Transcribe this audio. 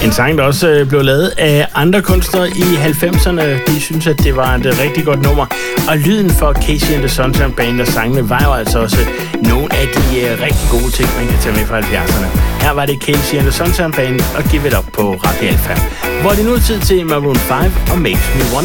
En sang, der også blev lavet af andre kunstnere i 90'erne. De synes, at det var et rigtig godt nummer. Og lyden for Casey and the Sunshine Band og sangene var jo altså også nogle af de rigtig gode ting, man kan tage med fra 70'erne. Her var det Casey and the Sunshine Band og Give It Up på Radio Alpha. Hvor det nu er tid til Maroon 5 og Makes Me Want